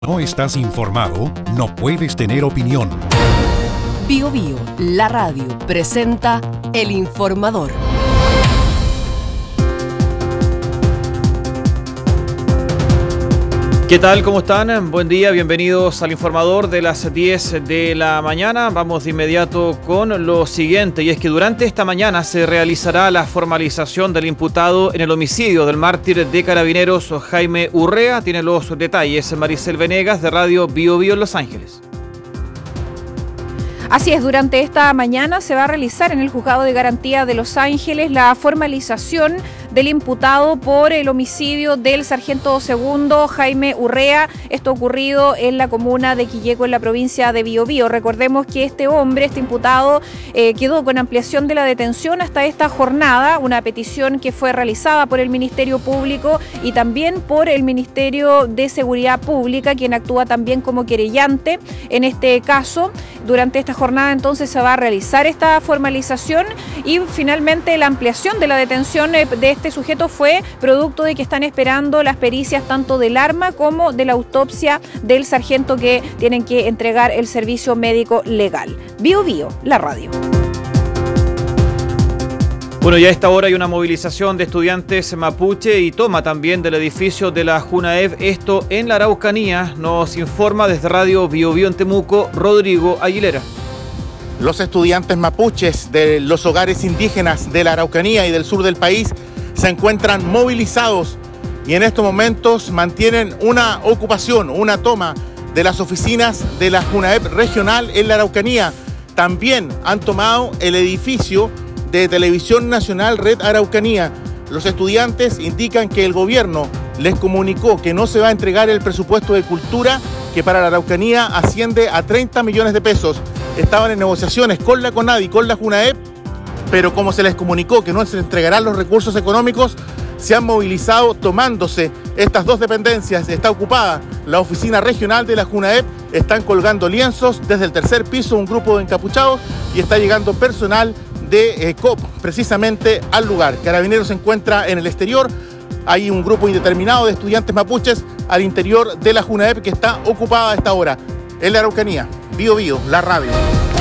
No estás informado, no puedes tener opinión. Bío, la radio, presenta El Informador. ¿Qué tal? ¿Cómo están? Buen día, bienvenidos al Informador de las 10 de la mañana. Vamos de inmediato con lo siguiente, y es que durante esta mañana se realizará la formalización del imputado en el homicidio del mártir de Carabineros Jaime Urrea. Tiene los detalles Maricel Venegas de Radio Bío en Los Ángeles. Así es, durante esta mañana se va a realizar en el Juzgado de Garantía de Los Ángeles la formalización del imputado por el homicidio del sargento segundo Jaime Urrea, esto ocurrido en la comuna de Quilleco, en la provincia de Biobío. Recordemos que este imputado, quedó con ampliación de la detención hasta esta jornada, una petición que fue realizada por el Ministerio Público y también por el Ministerio de Seguridad Pública, quien actúa también como querellante en este caso. Durante esta jornada entonces se va a realizar esta formalización y finalmente la ampliación de la detención de este sujeto fue producto de que están esperando las pericias tanto del arma como de la autopsia del sargento que tienen que entregar el servicio médico legal. Bío, la radio. Bueno, ya a esta hora hay una movilización de estudiantes mapuche y toma también del edificio de la Junaev, esto en la Araucanía. Nos informa desde Radio Bío en Temuco, Rodrigo Aguilera. Los estudiantes mapuches de los hogares indígenas de la Araucanía y del sur del país se encuentran movilizados y en estos momentos mantienen una ocupación, una toma de las oficinas de la Junaev regional en la Araucanía. También han tomado el edificio de Televisión Nacional Red Araucanía. Los estudiantes indican que el gobierno les comunicó que no se va a entregar el presupuesto de cultura, que para la Araucanía asciende a 30 millones de pesos. Estaban en negociaciones con la CONADI y con la Junaep, pero como se les comunicó que no se entregarán los recursos económicos, se han movilizado tomándose estas dos dependencias. Está ocupada la oficina regional de la Junaep, están colgando lienzos desde el tercer piso un grupo de encapuchados y está llegando personal de COP precisamente al lugar. Carabineros se encuentra en el exterior, hay un grupo indeterminado de estudiantes mapuches al interior de la Junaep que está ocupada a esta hora. En la Araucanía, Bío, la radio.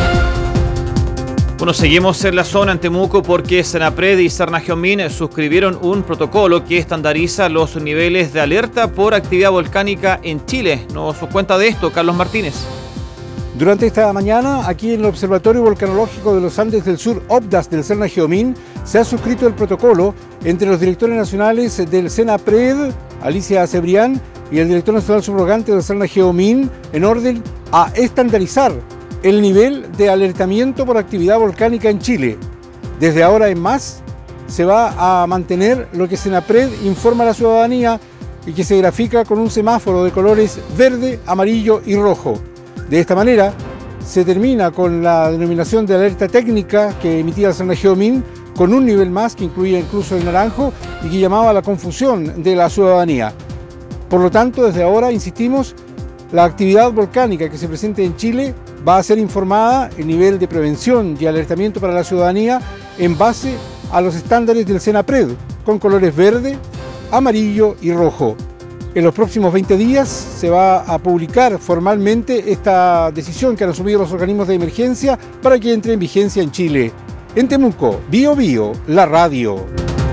Bueno, seguimos en la zona en Temuco porque Senapred y Cernagiomín suscribieron un protocolo que estandariza los niveles de alerta por actividad volcánica en Chile. Nos cuenta de esto Carlos Martínez. Durante esta mañana, aquí en el Observatorio Volcanológico de los Andes del Sur, OBDAS del Cernagiomín, se ha suscrito el protocolo entre los directores nacionales del Senapred, Alicia Cebrián, y el director nacional subrogante del Cernagiomín, en orden a estandarizar el nivel de alertamiento por actividad volcánica en Chile. Desde ahora en más, se va a mantener lo que Senapred informa a la ciudadanía y que se grafica con un semáforo de colores verde, amarillo y rojo. De esta manera, se termina con la denominación de alerta técnica que emitía el Cernagiomín, con un nivel más que incluía incluso el naranjo y que llamaba a la confusión de la ciudadanía. Por lo tanto, desde ahora, insistimos, la actividad volcánica que se presente en Chile va a ser informada en nivel de prevención y alertamiento para la ciudadanía en base a los estándares del Senapred, con colores verde, amarillo y rojo. En los próximos 20 días se va a publicar formalmente esta decisión que han asumido los organismos de emergencia para que entre en vigencia en Chile. En Temuco, Bío, la radio.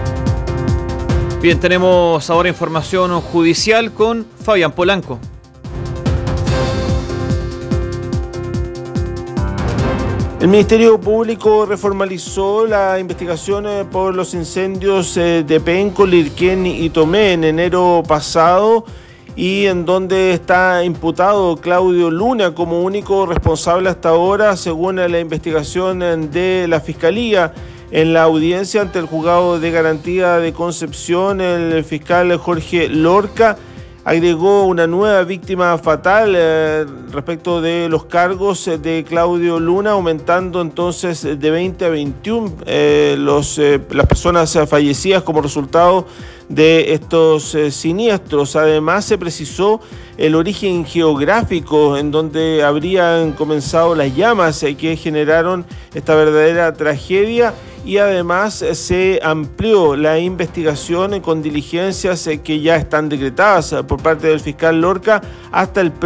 Bien, tenemos ahora información judicial con Fabián Polanco. El Ministerio Público reformalizó la investigación por los incendios de Penco, Lirquén y Tomé en enero pasado, y en donde está imputado Claudio Luna como único responsable hasta ahora, según la investigación de la Fiscalía. En la audiencia ante el Juzgado de Garantía de Concepción, el fiscal Jorge Lorca agregó una nueva víctima fatal respecto de los cargos de Claudio Luna, aumentando entonces de 20 a 21 las personas fallecidas como resultado de estos siniestros. Además, se precisó el origen geográfico en donde habrían comenzado las llamas que generaron esta verdadera tragedia, y además se amplió la investigación con diligencias que ya están decretadas por parte del fiscal Lorca hasta el